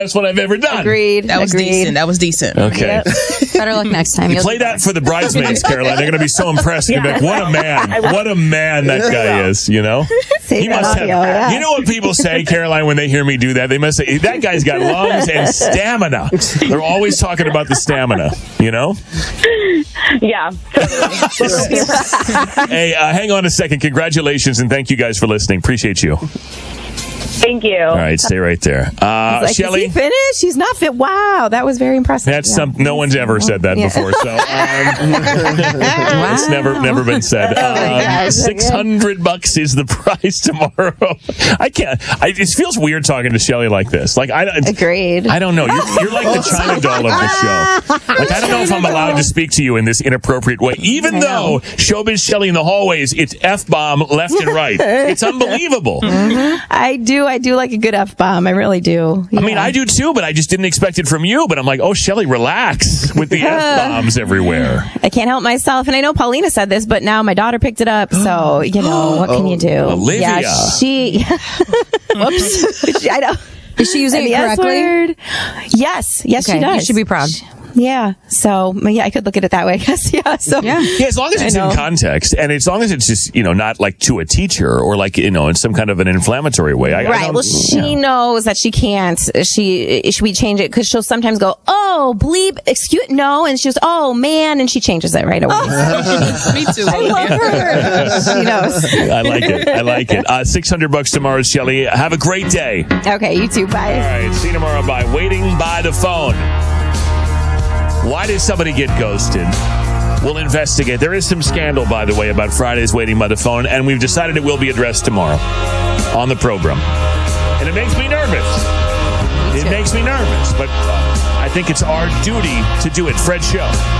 best one I've ever done. Agreed. That was decent. Okay. Yep. Better luck next time. Play that for the bridesmaids, Caroline. They're going to be so impressed. They're gonna be like, what a man. What a man that guy is, you know? Save that audio, yeah. You know what people say, Caroline, when they hear me do that? They must say, that guy's got lungs and stamina. They're always talking about the stamina, you know? Yeah. Hey, hang on a second. Congratulations, and thank you guys for listening. Appreciate you. Thank you. All right, stay right there. Like, Shelley? is he finished? He's not fit. Wow, that was very impressive. That's no one's ever said that before, so it's never been said. $600 is the prize tomorrow. I can't. It feels weird talking to Shelley like this. Like Agreed. I don't know. You're like the China doll of the show. Like, I don't know if I'm allowed to speak to you in this inappropriate way. Even though Showbiz Shelley in the hallways, it's F-bomb left and right. It's unbelievable. I do like a good F-bomb. I really do. Yeah. I mean, I do too, but I just didn't expect it from you. But I'm like, oh, Shelley, relax with the F-bombs everywhere. I can't help myself. And I know Paulina said this, but now my daughter picked it up. So, you know, what can you do? Olivia. Yeah, she... Whoops. I know. Is she using it correctly? Yes, she does. You should be proud. Yeah. So, yeah, I could look at it that way, I guess. Yeah. So, yeah, as long as it's in context, and as long as it's just, not like to a teacher or like, in some kind of an inflammatory way. Right. Well, she knows that she can't. Should we change it? Because she'll sometimes go, oh, bleep, excuse, no. And she goes, oh, man. And she changes it right away. Me too. I love her. She knows. I like it. $600 tomorrow, Shelley. Have a great day. Okay, you too. Bye. All right. See you tomorrow. Bye. Waiting by the phone. Why did somebody get ghosted? We'll investigate. There is some scandal, by the way, about Friday's Waiting by the Phone, and we've decided it will be addressed tomorrow on the program. And it makes me nervous. It makes me nervous, but I think it's our duty to do it. Fred Show.